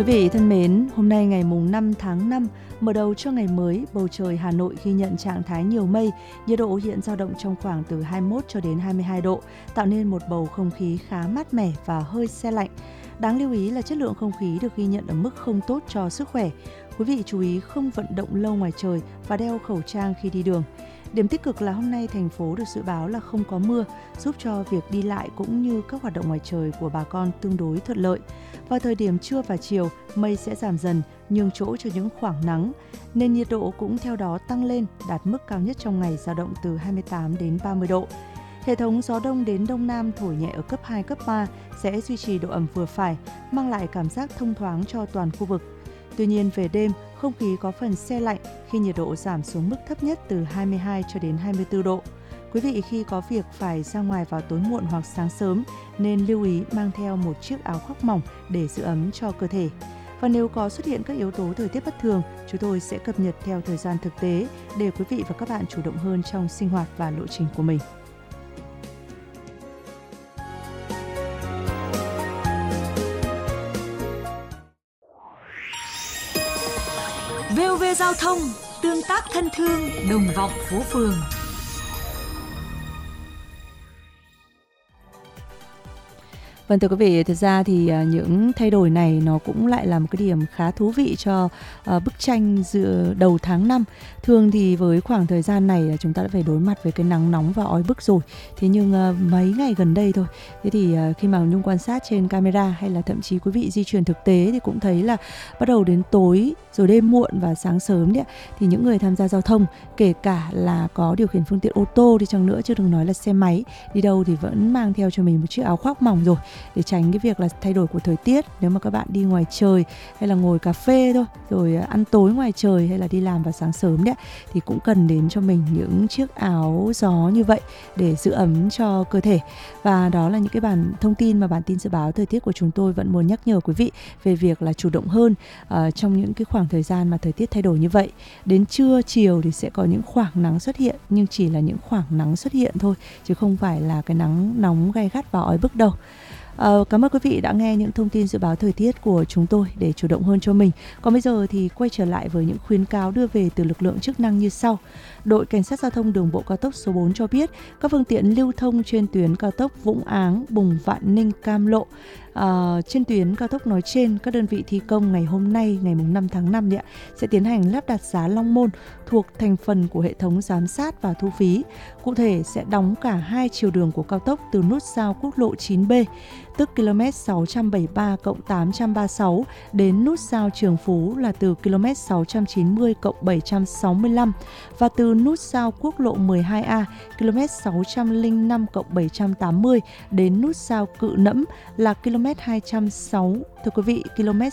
Quý vị thân mến, hôm nay ngày mùng 5 tháng 5, mở đầu cho ngày mới, bầu trời Hà Nội ghi nhận trạng thái nhiều mây, nhiệt độ hiện dao động trong khoảng từ 21 cho đến 22 độ, tạo nên một bầu không khí khá mát mẻ và hơi se lạnh. Đáng lưu ý là chất lượng không khí được ghi nhận ở mức không tốt cho sức khỏe. Quý vị chú ý không vận động lâu ngoài trời và đeo khẩu trang khi đi đường. Điểm tích cực là hôm nay thành phố được dự báo là không có mưa, giúp cho việc đi lại cũng như các hoạt động ngoài trời của bà con tương đối thuận lợi. Vào thời điểm trưa và chiều, mây sẽ giảm dần, nhường chỗ cho những khoảng nắng, nên nhiệt độ cũng theo đó tăng lên, đạt mức cao nhất trong ngày dao động từ 28 đến 30 độ. Hệ thống gió đông đến đông nam thổi nhẹ ở cấp 2, cấp 3 sẽ duy trì độ ẩm vừa phải, mang lại cảm giác thông thoáng cho toàn khu vực. Tuy nhiên về đêm, không khí có phần se lạnh khi nhiệt độ giảm xuống mức thấp nhất từ 22 cho đến 24 độ. Quý vị khi có việc phải ra ngoài vào tối muộn hoặc sáng sớm nên lưu ý mang theo một chiếc áo khoác mỏng để giữ ấm cho cơ thể. Và nếu có xuất hiện các yếu tố thời tiết bất thường, chúng tôi sẽ cập nhật theo thời gian thực tế để quý vị và các bạn chủ động hơn trong sinh hoạt và lộ trình của mình. VOV Giao thông, tương tác thân thương, đồng vọng phố phường. Vâng, thưa quý vị, thực ra thì những thay đổi này nó cũng lại là một cái điểm khá thú vị cho bức tranh giữa đầu tháng 5. Thường thì với khoảng thời gian này là chúng ta đã phải đối mặt với cái nắng nóng và oi bức rồi. Thế nhưng mấy ngày gần đây thôi, thế thì khi mà Nhung quan sát trên camera hay là thậm chí quý vị di chuyển thực tế thì cũng thấy là bắt đầu đến tối rồi đêm muộn và sáng sớm đấy, thì những người tham gia giao thông, kể cả là có điều khiển phương tiện ô tô đi chăng nữa, chứ đừng nói là xe máy, đi đâu thì vẫn mang theo cho mình một chiếc áo khoác mỏng rồi, để tránh cái việc là thay đổi của thời tiết. Nếu mà các bạn đi ngoài trời hay là ngồi cà phê thôi, rồi ăn tối ngoài trời hay là đi làm vào sáng sớm đấy, thì cũng cần đến cho mình những chiếc áo gió như vậy để giữ ấm cho cơ thể. Và đó là những cái bản thông tin mà bản tin dự báo thời tiết của chúng tôi vẫn muốn nhắc nhở quý vị về việc là chủ động hơn trong những cái khoảng thời gian mà thời tiết thay đổi như vậy. Đến trưa chiều thì sẽ có những khoảng nắng xuất hiện, nhưng chỉ là những khoảng nắng xuất hiện thôi, chứ không phải là cái nắng nóng gay gắt và oi bức đâu. Cảm ơn quý vị đã nghe những thông tin dự báo thời tiết của chúng tôi để chủ động hơn cho mình. Còn bây giờ thì quay trở lại với những khuyến cáo đưa về từ lực lượng chức năng như sau. Đội Cảnh sát Giao thông Đường bộ cao tốc số 4 cho biết các phương tiện lưu thông trên tuyến cao tốc Vũng Áng, Bùng Vạn Ninh, Cam Lộ. Trên tuyến cao tốc nói trên, các đơn vị thi công ngày hôm nay, ngày 5 tháng 5 sẽ tiến hành lắp đặt giá Long Môn thuộc thành phần của hệ thống giám sát và thu phí. Cụ thể sẽ đóng cả hai chiều đường của cao tốc từ nút giao quốc lộ 9B, tức km 673+836 đến nút giao Trường Phú là từ km 690+765 và từ nút giao quốc lộ 12A km 605+780 đến nút giao Cự Nẫm là km 206, thưa quý vị, km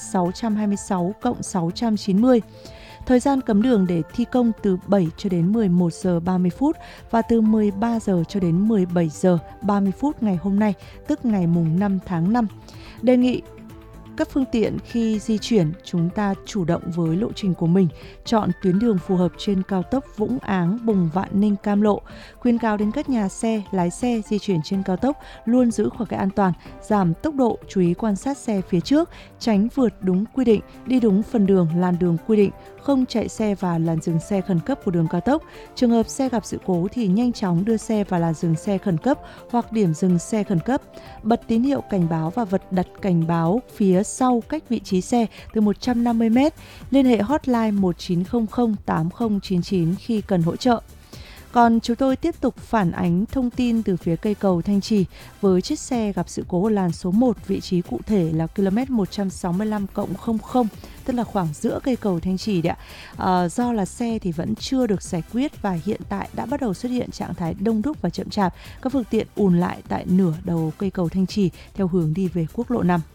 626+690. Thời gian cấm đường để thi công từ 7 cho đến 11 giờ 30 phút và từ 13 giờ cho đến 17 giờ 30 phút ngày hôm nay, tức ngày mùng 5 tháng 5. Đề nghị các phương tiện khi di chuyển chúng ta chủ động với lộ trình của mình, chọn tuyến đường phù hợp trên cao tốc Vũng Áng, Bùng Vạn Ninh, Cam Lộ. Khuyến cáo đến các nhà xe, lái xe di chuyển trên cao tốc luôn giữ khoảng cách an toàn, giảm tốc độ, chú ý quan sát xe phía trước, tránh vượt đúng quy định, đi đúng phần đường, làn đường quy định, không chạy xe vào làn dừng xe khẩn cấp của đường cao tốc. Trường hợp xe gặp sự cố thì nhanh chóng đưa xe vào làn dừng xe khẩn cấp hoặc điểm dừng xe khẩn cấp. Bật tín hiệu cảnh báo và vật đặt cảnh báo phía sau cách vị trí xe từ 150 m. Liên hệ hotline 1900 8099 khi cần hỗ trợ. Còn chúng tôi tiếp tục phản ánh thông tin từ phía cây cầu Thanh Trì với chiếc xe gặp sự cố ở làn số 1, vị trí cụ thể là km 165+00, tức là khoảng giữa cây cầu Thanh Trì đấy ạ. Do là xe thì vẫn chưa được giải quyết và hiện tại đã bắt đầu xuất hiện trạng thái đông đúc và chậm chạp. Các phương tiện ùn lại tại nửa đầu cây cầu Thanh Trì theo hướng đi về quốc lộ 5.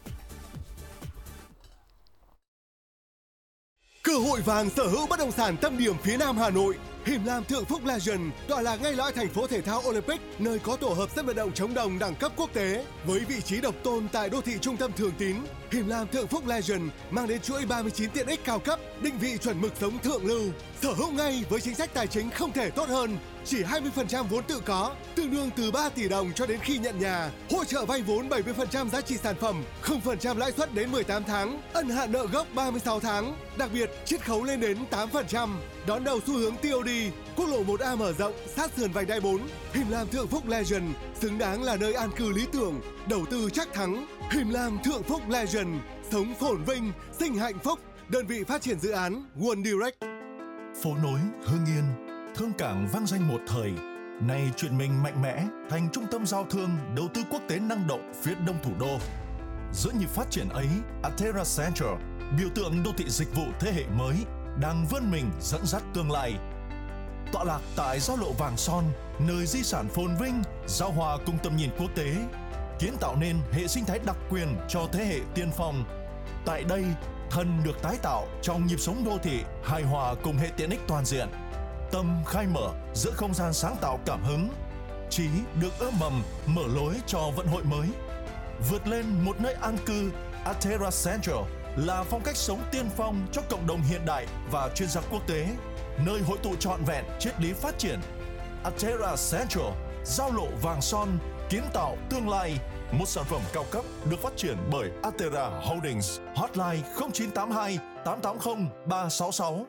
Cơ hội vàng sở hữu bất động sản tâm điểm phía Nam Hà Nội. Him Lam Thượng Phúc Legend tọa lạc ngay lõi thành phố thể thao Olympic, nơi có tổ hợp sân vận động chống đồng đẳng cấp quốc tế. Với vị trí độc tôn tại đô thị trung tâm Thường Tín, Him Lam Thượng Phúc Legend mang đến chuỗi 39 tiện ích cao cấp, định vị chuẩn mực sống thượng lưu. Sở hữu ngay với chính sách tài chính không thể tốt hơn. Chỉ 20% vốn tự có, tương đương từ 3 tỷ đồng cho đến khi nhận nhà. Hỗ trợ vay vốn 70% giá trị sản phẩm, 0% lãi suất đến 18 tháng, ân hạn nợ gốc 36 tháng. Đặc biệt, chiết khấu lên đến 8%. Đón đầu xu hướng TOD, quốc lộ 1A mở rộng, sát sườn vành đai 4. Him Lam Thượng Phúc Legend xứng đáng là nơi an cư lý tưởng, đầu tư chắc thắng. Him Lam Thượng Phúc Legend, sống phồn vinh, sinh hạnh phúc. Đơn vị phát triển dự án One Direct. Phố nối Hưng Yên, thương cảng vang danh một thời, nay chuyển mình mạnh mẽ thành trung tâm giao thương, đầu tư quốc tế năng động phía đông thủ đô. Giữa nhịp phát triển ấy, Atera Central, biểu tượng đô thị dịch vụ thế hệ mới, đang vươn mình dẫn dắt tương lai. Tọa lạc tại giao lộ Vàng Son, nơi di sản phồn vinh, giao hòa cùng tầm nhìn quốc tế, kiến tạo nên hệ sinh thái đặc quyền cho thế hệ tiên phong. Tại đây, thân được tái tạo trong nhịp sống đô thị, hài hòa cùng hệ tiện ích toàn diện. Tâm khai mở giữa không gian sáng tạo cảm hứng, trí được ươm mầm, mở lối cho vận hội mới. Vượt lên một nơi an cư, Atera Central là phong cách sống tiên phong cho cộng đồng hiện đại và chuyên gia quốc tế, nơi hội tụ trọn vẹn triết lý phát triển. Atera Central, giao lộ Vàng Son, kiến tạo tương lai. Một sản phẩm cao cấp được phát triển bởi Atera Holdings. Hotline 0982 880 366.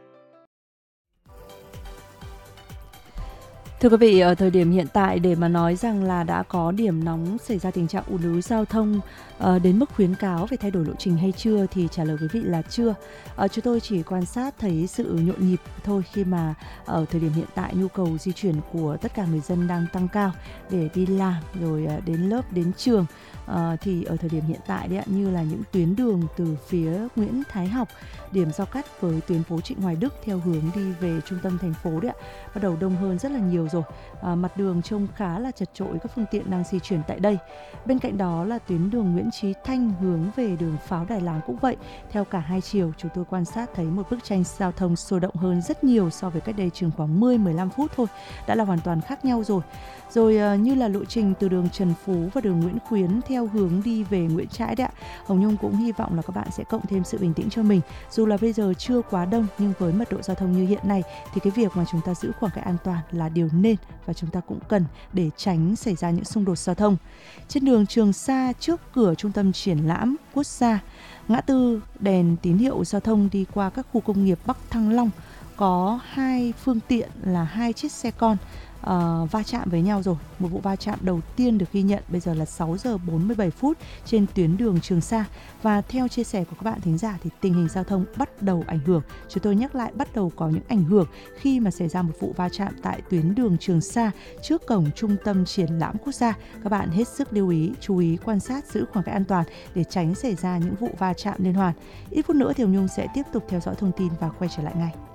Thưa quý vị, ở thời điểm hiện tại để mà nói rằng là đã có điểm nóng xảy ra tình trạng ùn ứ giao thông đến mức khuyến cáo về thay đổi lộ trình hay chưa thì trả lời quý vị là chưa. Chúng tôi chỉ quan sát thấy sự nhộn nhịp thôi, khi mà ở thời điểm hiện tại nhu cầu di chuyển của tất cả người dân đang tăng cao để đi làm rồi đến lớp, đến trường. Thì ở thời điểm hiện tại đấy, như là những tuyến đường từ phía Nguyễn Thái Học, điểm giao cắt với tuyến phố Trịnh Hoài Đức theo hướng đi về trung tâm thành phố đấy, bắt đầu đông hơn rất là nhiều rồi. Mặt đường trông khá là chật chội các phương tiện đang di chuyển tại đây. Bên cạnh đó là tuyến đường Nguyễn Chí Thanh hướng về đường Pháo Đài Láng cũng vậy. Theo cả hai chiều, chúng tôi quan sát thấy một bức tranh giao thông sôi động hơn rất nhiều so với cách đây chừng khoảng 10-15 phút thôi. Đã là hoàn toàn khác nhau rồi. Rồi như là lộ trình từ đường Trần Phú và đường Nguyễn Khuyến theo hướng đi về Nguyễn Trãi đấy ạ. Hồng Nhung cũng hy vọng là các bạn sẽ cộng thêm sự bình tĩnh cho mình. Dù là bây giờ chưa quá đông, nhưng với mật độ giao thông như hiện nay thì cái việc mà chúng ta giữ khoảng cách an toàn là điều nên và chúng ta cũng cần để tránh xảy ra những xung đột giao thông. Trên đường Trường Sa trước cửa Trung tâm Triển lãm Quốc gia, ngã tư đèn tín hiệu giao thông đi qua các khu công nghiệp Bắc Thăng Long, có hai phương tiện là hai chiếc xe con va chạm với nhau rồi. Một vụ va chạm đầu tiên được ghi nhận bây giờ là 6 giờ 47 phút trên tuyến đường Trường Sa. Và theo chia sẻ của các bạn thính giả thì tình hình giao thông bắt đầu ảnh hưởng. Chúng tôi nhắc lại, bắt đầu có những ảnh hưởng khi mà xảy ra một vụ va chạm tại tuyến đường Trường Sa trước cổng Trung tâm Triển lãm Quốc gia. Các bạn hết sức lưu ý, chú ý quan sát, giữ khoảng cách an toàn để tránh xảy ra những vụ va chạm liên hoàn. Ít phút nữa thì Hồng Nhung sẽ tiếp tục theo dõi thông tin và quay trở lại ngay.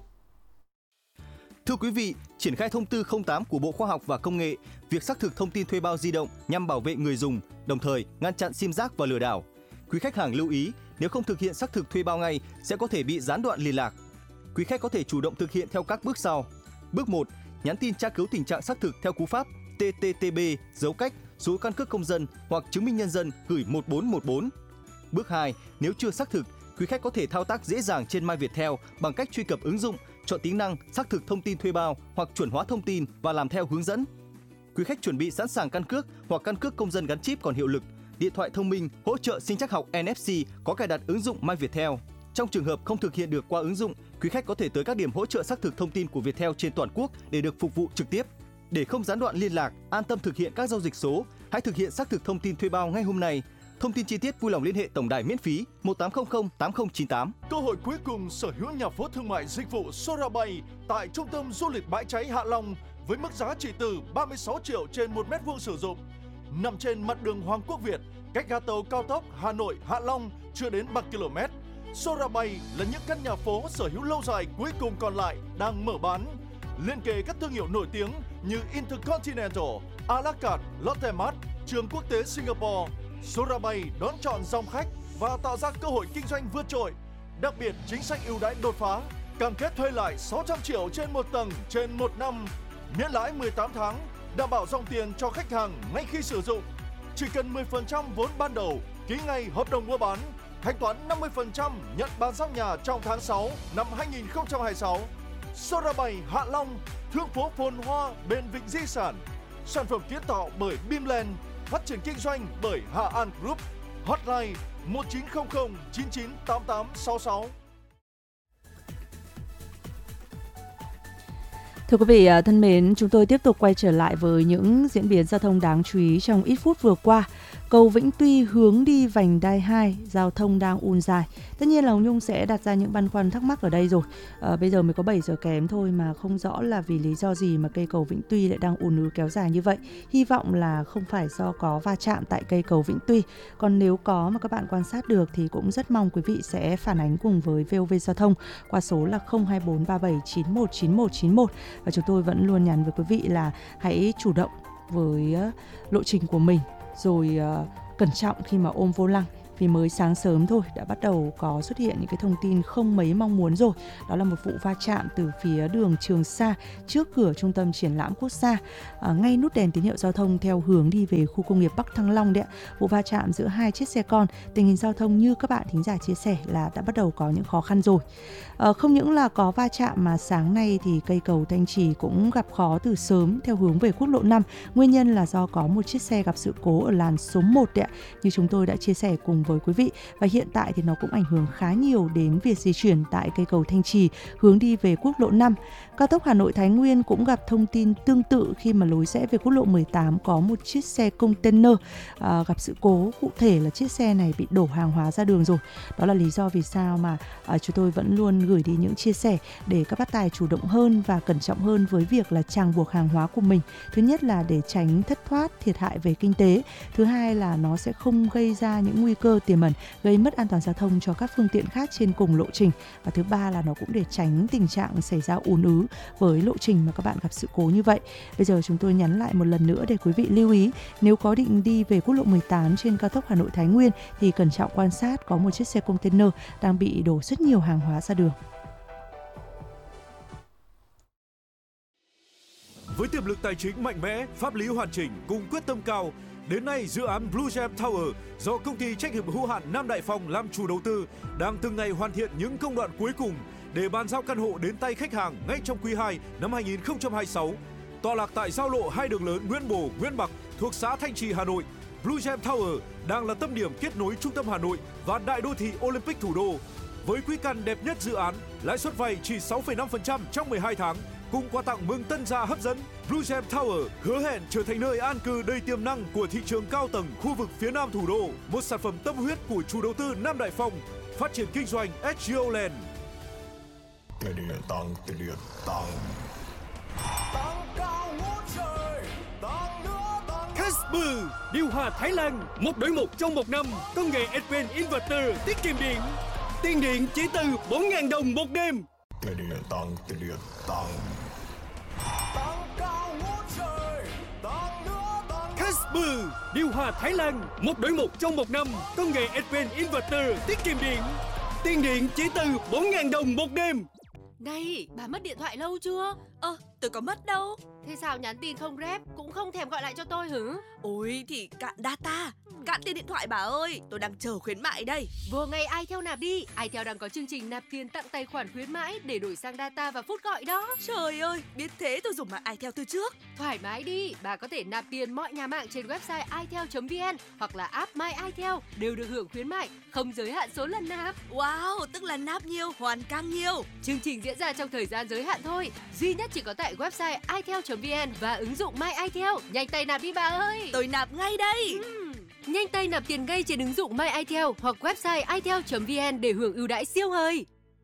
Thưa quý vị, triển khai thông tư 08 của Bộ Khoa học và Công nghệ, việc xác thực thông tin thuê bao di động nhằm bảo vệ người dùng, đồng thời ngăn chặn sim rác và lừa đảo. Quý khách hàng lưu ý, nếu không thực hiện xác thực thuê bao ngay sẽ có thể bị gián đoạn liên lạc. Quý khách có thể chủ động thực hiện theo các bước sau. Bước 1, nhắn tin tra cứu tình trạng xác thực theo cú pháp TTTB dấu cách số căn cước công dân hoặc chứng minh nhân dân gửi 1414. Bước 2, nếu chưa xác thực, quý khách có thể thao tác dễ dàng trên My Viettel bằng cách truy cập ứng dụng, chọn tính năng xác thực thông tin thuê bao hoặc chuẩn hóa thông tin và làm theo hướng dẫn. Quý khách chuẩn bị sẵn sàng căn cước hoặc căn cước công dân gắn chip còn hiệu lực, điện thoại thông minh hỗ trợ sinh trắc học NFC có cài đặt ứng dụng My Viettel. Trong trường hợp không thực hiện được qua ứng dụng, quý khách có thể tới các điểm hỗ trợ xác thực thông tin của Viettel trên toàn quốc để được phục vụ trực tiếp. Để không gián đoạn liên lạc, an tâm thực hiện các giao dịch số, hãy thực hiện xác thực thông tin thuê bao ngay hôm nay. Thông tin chi tiết vui lòng liên hệ tổng đài miễn phí 1800 8098. Cơ hội cuối cùng sở hữu nhà phố thương mại dịch vụ Sorabay tại trung tâm du lịch Bãi Cháy Hạ Long với mức giá chỉ từ 36 triệu trên 1 mét vuông sử dụng. Nằm trên mặt đường Hoàng Quốc Việt, cách ga tàu cao tốc Hà Nội Hạ Long chưa đến 3 km. Sorabay là những căn nhà phố sở hữu lâu dài cuối cùng còn lại đang mở bán. Liên kề các thương hiệu nổi tiếng như Intercontinental, A La Carte, Lotte Mart, Trường Quốc tế Singapore. Sorabay đón chọn dòng khách và tạo ra cơ hội kinh doanh vượt trội. Đặc biệt chính sách ưu đãi đột phá, cam kết thuê lại 600 triệu trên một tầng trên một năm, miễn lãi 18 tháng, đảm bảo dòng tiền cho khách hàng ngay khi sử dụng. Chỉ cần 10% vốn ban đầu, ký ngay hợp đồng mua bán, thanh toán 50% nhận bàn giao nhà trong tháng 6 năm 2026. Sorabai Hạ Long, thương phố phồn hoa bên Vịnh Di Sản. Sản phẩm kiến tạo bởi Bimland, phát triển kinh doanh bởi Hà An Group. Hotline 1900 998866. Thưa quý vị thân mến, chúng tôi tiếp tục quay trở lại với những diễn biến giao thông đáng chú ý trong ít phút vừa qua. Cầu Vĩnh Tuy hướng đi vành đai 2, giao thông đang ùn dài. Tất nhiên là Hồng Nhung sẽ đặt ra những băn khoăn thắc mắc ở đây rồi. Bây giờ mới có 7 giờ kém thôi mà không rõ là vì lý do gì mà cây cầu Vĩnh Tuy lại đang ùn ứ kéo dài như vậy. Hy vọng là không phải do có va chạm tại cây cầu Vĩnh Tuy. Còn nếu có mà các bạn quan sát được thì cũng rất mong quý vị sẽ phản ánh cùng với VOV Giao thông qua số là 02437919191. Và chúng tôi vẫn luôn nhắn với quý vị là hãy chủ động với lộ trình của mình, rồi cẩn trọng khi mà ôm vô lăng. Vì mới sáng sớm thôi đã bắt đầu có xuất hiện những cái thông tin không mấy mong muốn rồi. Đó là một vụ va chạm từ phía đường Trường Sa trước cửa Trung tâm Triển lãm Quốc gia, ngay nút đèn tín hiệu giao thông theo hướng đi về khu công nghiệp Bắc Thăng Long đấy ạ. Vụ va chạm giữa hai chiếc xe con, tình hình giao thông như các bạn thính giả chia sẻ là đã bắt đầu có những khó khăn rồi. Không những là có va chạm mà sáng nay thì cây cầu Thanh Trì cũng gặp khó từ sớm theo hướng về quốc lộ 5. Nguyên nhân là do có một chiếc xe gặp sự cố ở làn số 1 đấy ạ, như chúng tôi đã chia sẻ cùng với quý vị. Và hiện tại thì nó cũng ảnh hưởng khá nhiều đến việc di chuyển tại cây cầu Thanh Trì hướng đi về quốc lộ 5. Cao tốc Hà Nội Thái Nguyên cũng gặp thông tin tương tự khi mà lối rẽ về quốc lộ 18 có một chiếc xe container gặp sự cố. Cụ thể là chiếc xe này bị đổ hàng hóa ra đường rồi. Đó là lý do vì sao mà chúng tôi vẫn luôn gửi đi những chia sẻ để các bác tài chủ động hơn và cẩn trọng hơn với việc là ràng buộc hàng hóa của mình. Thứ nhất là để tránh thất thoát, thiệt hại về kinh tế. Thứ hai là nó sẽ không gây ra những nguy cơ tiềm ẩn gây mất an toàn giao thông cho các phương tiện khác trên cùng lộ trình. Và thứ ba là nó cũng để tránh tình trạng xảy ra ùn ứ với lộ trình mà các bạn gặp sự cố như vậy. Bây giờ chúng tôi nhắn lại một lần nữa để quý vị lưu ý, nếu có định đi về quốc lộ 18 trên cao tốc Hà Nội Thái Nguyên thì cẩn trọng quan sát, có một chiếc xe container đang bị đổ rất nhiều hàng hóa ra đường. Với tiềm lực tài chính mạnh mẽ, pháp lý hoàn chỉnh cùng quyết tâm cao, đến nay dự án Blue Gem Tower do công ty trách nhiệm hữu hạn Nam Đại Phong làm chủ đầu tư đang từng ngày hoàn thiện những công đoạn cuối cùng để bàn giao căn hộ đến tay khách hàng ngay trong quý 2 năm 2026. Tọa lạc tại giao lộ hai đường lớn Nguyễn Bồ, Nguyễn Bạc thuộc xã Thanh Trì, Hà Nội, Blue Gem Tower đang là tâm điểm kết nối trung tâm Hà Nội và đại đô thị Olympic thủ đô. Với quý căn đẹp nhất dự án, lãi suất vay chỉ 6,5% trong 12 tháng, cùng quà tặng mừng tân gia hấp dẫn, Blue Gem Tower hứa hẹn trở thành nơi an cư đầy tiềm năng của thị trường cao tầng khu vực phía Nam thủ đô, một sản phẩm tâm huyết của chủ đầu tư Nam Đại Phong, phát triển kinh doanh SGO Land. Tiền điện tăng, tiền điện tăng. Casper, điều hòa Thái Lan, 1 đổi 1 trong 1 năm, công nghệ Advanced Inverter tiết kiệm điện. Tiền điện chỉ từ 4.000 đồng một đêm. Tiền điện tăng, tiền điện tăng. Casper, điều hòa Thái Lan, 1 đổi 1 trong 1 năm, công nghệ Advanced Inverter tiết kiệm điện. Tiền điện chỉ từ 4.000 đồng một đêm. Này, bà mất điện thoại lâu chưa? Tôi có mất đâu. Thế sao nhắn tin không rep, cũng không thèm gọi lại cho tôi hử? Ôi thì cạn data, cạn tiền điện thoại bà ơi. Tôi đang chờ khuyến mại đây. Vô ngay iTel nạp đi. iTel đang có chương trình nạp tiền tặng tài khoản khuyến mãi để đổi sang data và phút gọi đó. Trời ơi, biết thế tôi dùng mạng iTel từ trước. Thoải mái đi, bà có thể nạp tiền mọi nhà mạng trên website itel.vn hoặc là app My iTel đều được hưởng khuyến mại, không giới hạn số lần nạp. Wow, tức là nạp nhiều, hoàn càng nhiều. Chương trình diễn ra trong thời gian giới hạn thôi, duy nhất chỉ có tại website itel.vn và ứng dụng My iTel. Nhanh tay nạp đi bà ơi. Tôi nạp ngay đây. Nhanh tay nạp tiền ngay trên ứng dụng My iTel hoặc website itel.vn để hưởng ưu đãi siêu hời.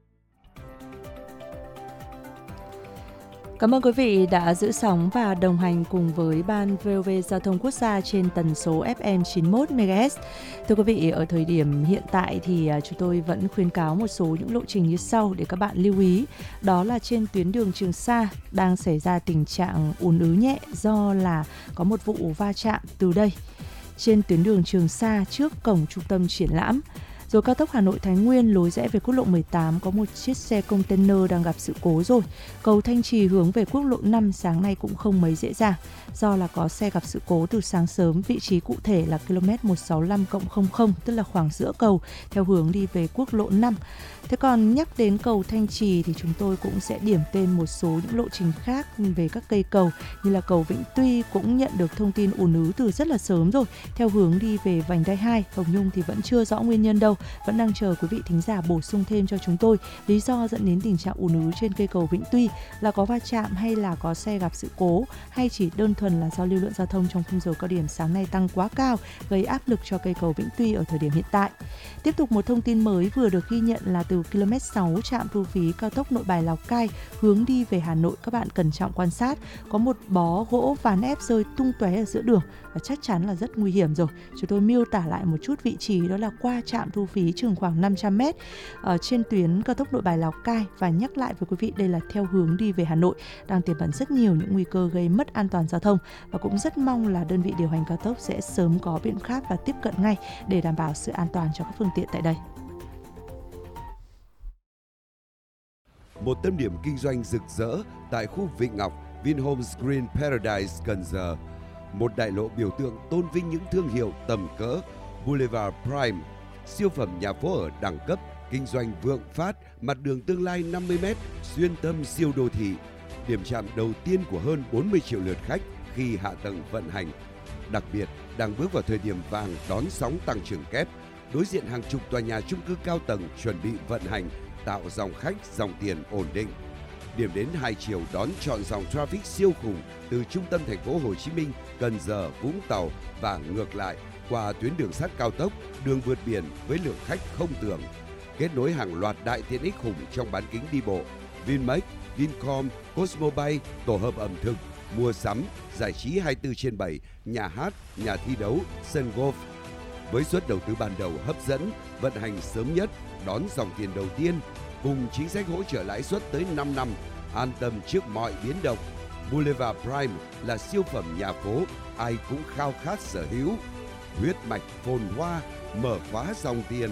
Cảm ơn quý vị đã giữ sóng và đồng hành cùng với Ban VOV Giao thông Quốc gia trên tần số FM 91 MHz. Thưa quý vị, ở thời điểm hiện tại thì chúng tôi vẫn khuyến cáo một số những lộ trình như sau để các bạn lưu ý. Đó là trên tuyến đường Trường Sa đang xảy ra tình trạng ùn ứ nhẹ do là có một vụ va chạm từ đây. Trên tuyến đường Trường Sa trước cổng Trung tâm Triển lãm. Rồi cao tốc Hà Nội Thái Nguyên lối rẽ về quốc lộ 18 có một chiếc xe container đang gặp sự cố rồi. Cầu Thanh Trì hướng về quốc lộ 5 sáng nay cũng không mấy dễ dàng. Do là có xe gặp sự cố từ sáng sớm, vị trí cụ thể là km 165+00, tức là khoảng giữa cầu theo hướng đi về quốc lộ 5. Thế còn nhắc đến cầu Thanh Trì thì chúng tôi cũng sẽ điểm tên một số những lộ trình khác về các cây cầu, như là cầu Vĩnh Tuy cũng nhận được thông tin ùn ứ từ rất là sớm rồi, theo hướng đi về vành đai 2. Hồng Nhung thì vẫn chưa rõ nguyên nhân đâu, vẫn đang chờ quý vị thính giả bổ sung thêm cho chúng tôi lý do dẫn đến tình trạng ùn ứ trên cây cầu Vĩnh Tuy, là có va chạm hay là có xe gặp sự cố, hay chỉ đơn thuần là do lưu lượng giao thông trong khung giờ cao điểm sáng nay tăng quá cao, gây áp lực cho cây cầu Vĩnh Tuy ở thời điểm hiện tại. Tiếp tục một thông tin mới vừa được ghi nhận là từ km 6 trạm thu phí cao tốc Nội Bài Lào Cai hướng đi về Hà Nội, các bạn cẩn trọng quan sát, có một bó gỗ ván ép rơi tung tóe ở giữa đường và chắc chắn là rất nguy hiểm rồi. Chúng tôi miêu tả lại một chút vị trí, đó là qua trạm thu phí chừng khoảng 500 m ở trên tuyến cao tốc Nội Bài Lào Cai, và nhắc lại với quý vị đây là theo hướng đi về Hà Nội, đang tiềm ẩn rất nhiều những nguy cơ gây mất an toàn giao thông, và cũng rất mong là đơn vị điều hành cao tốc sẽ sớm có biện pháp và tiếp cận ngay để đảm bảo sự an toàn cho các phương tiện tại đây. Một tâm điểm kinh doanh rực rỡ tại khu Vịnh Ngọc, Vinhomes Green Paradise Cần Giờ. Một đại lộ biểu tượng tôn vinh những thương hiệu tầm cỡ. Boulevard Prime, siêu phẩm nhà phố ở đẳng cấp, kinh doanh vượng phát, mặt đường tương lai 50 m, xuyên tâm siêu đô thị. Điểm chạm đầu tiên của hơn 40 triệu lượt khách khi hạ tầng vận hành. Đặc biệt, đang bước vào thời điểm vàng đón sóng tăng trưởng kép, đối diện hàng chục tòa nhà chung cư cao tầng chuẩn bị vận hành, tạo dòng khách, dòng tiền ổn định. Điểm đến hai chiều đón trọn dòng traffic siêu khủng từ trung tâm thành phố Hồ Chí Minh, Cần Giờ, Vũng Tàu và ngược lại qua tuyến đường sắt cao tốc, đường vượt biển với lượng khách không tưởng. Kết nối hàng loạt đại tiện ích khủng trong bán kính đi bộ, Vinmec, Vincom, Cosmobay, tổ hợp ẩm thực, mua sắm, giải trí 24/7, nhà hát, nhà thi đấu, sân golf. Với suất đầu tư ban đầu hấp dẫn, vận hành sớm nhất, đón dòng tiền đầu tiên, cùng chính sách hỗ trợ lãi suất tới 5 năm, an tâm trước mọi biến động. Boulevard Prime là siêu phẩm nhà phố, ai cũng khao khát sở hữu. Huyết mạch phồn hoa, mở khóa dòng tiền.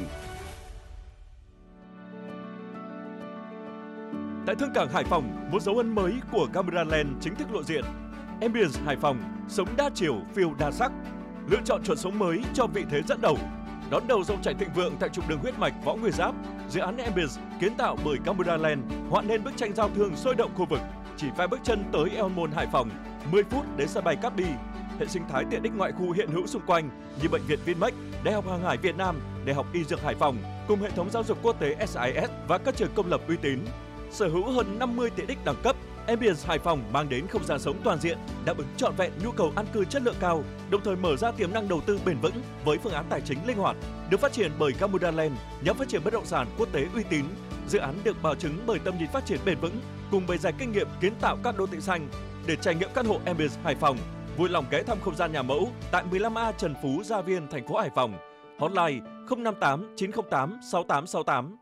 Tại Thương cảng Hải Phòng, một dấu ấn mới của Cameraland chính thức lộ diện. Ambience Hải Phòng, sống đa chiều, phiêu đa sắc. Lựa chọn chuẩn sống mới cho vị thế dẫn đầu. Đón đầu dòng chảy thịnh vượng tại trục đường huyết mạch Võ Nguyên Giáp, dự án Ambience kiến tạo bởi Cameraland họa nên bức tranh giao thương sôi động khu vực. Chỉ vài bước chân tới Eo Môn Hải Phòng, 10 phút đến sân bay Cát Bi. Hệ sinh thái tiện ích ngoại khu hiện hữu xung quanh như bệnh viện Vinmec, Đại học Hàng hải Việt Nam, Đại học Y Dược Hải Phòng cùng hệ thống giáo dục quốc tế SIS và các trường công lập uy tín. Sở hữu hơn 50 tiện ích đẳng cấp, Ambience Hải Phòng mang đến không gian sống toàn diện, đáp ứng trọn vẹn nhu cầu an cư chất lượng cao, đồng thời mở ra tiềm năng đầu tư bền vững với phương án tài chính linh hoạt. Được phát triển bởi Cameraland, nhóm phát triển bất động sản quốc tế uy tín. Dự án được bảo chứng bởi tầm nhìn phát triển bền vững cùng bề dày kinh nghiệm kiến tạo các đô thị xanh. Để trải nghiệm căn hộ Ambience Hải Phòng, vui lòng ghé thăm không gian nhà mẫu tại 15A Trần Phú, Gia Viên, thành phố Hải Phòng. Hotline 058 908 6868.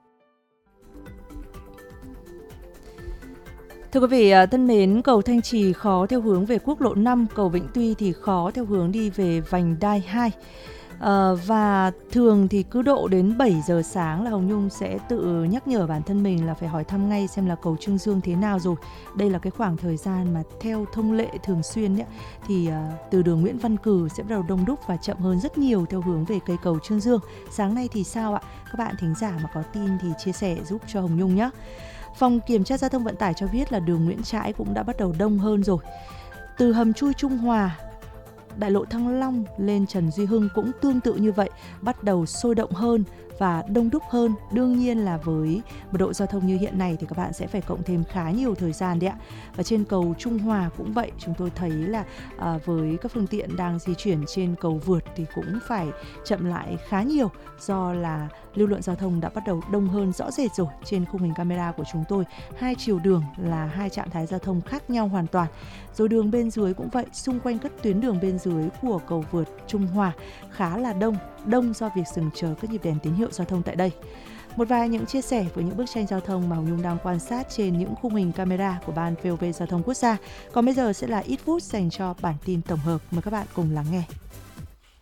Thưa quý vị thân mến, cầu Thanh Trì khó theo hướng về quốc lộ 5, cầu Vĩnh Tuy thì khó theo hướng đi về vành đai 2. Và thường thì cứ độ đến 7 giờ sáng là Hồng Nhung sẽ tự nhắc nhở bản thân mình là phải hỏi thăm ngay xem là cầu Trương Dương thế nào rồi. Đây là cái khoảng thời gian mà theo thông lệ thường xuyên ấy, thì từ đường Nguyễn Văn Cừ sẽ bắt đầu đông đúc và chậm hơn rất nhiều theo hướng về cây cầu Trương Dương. Sáng nay thì sao ạ? Các bạn thính giả mà có tin thì chia sẻ giúp cho Hồng Nhung nhé. Phòng Kiểm tra Giao thông Vận tải cho biết là đường Nguyễn Trãi cũng đã bắt đầu đông hơn rồi. Từ hầm chui Trung Hòa, đại lộ Thăng Long lên Trần Duy Hưng cũng tương tự như vậy, bắt đầu sôi động hơn và đông đúc hơn. Đương nhiên là với mật độ giao thông như hiện này thì các bạn sẽ phải cộng thêm khá nhiều thời gian đấy ạ. Và trên cầu Trung Hòa cũng vậy, chúng tôi thấy là với các phương tiện đang di chuyển trên cầu vượt thì cũng phải chậm lại khá nhiều, do là lưu lượng giao thông đã bắt đầu đông hơn rõ rệt rồi. Trên khung hình camera của chúng tôi, hai chiều đường là hai trạng thái giao thông khác nhau hoàn toàn. Rồi đường bên dưới cũng vậy, xung quanh các tuyến đường bên dưới của cầu vượt Trung Hòa khá là đông do việc dừng chờ các nhịp đèn tín hiệu giao thông tại đây. Một vài những chia sẻ với những bức tranh giao thông mà Hồng Nhung đang quan sát trên những khung hình camera của Ban VOV Giao thông Quốc gia. Còn bây giờ sẽ là ít phút dành cho bản tin tổng hợp. Mời các bạn cùng lắng nghe.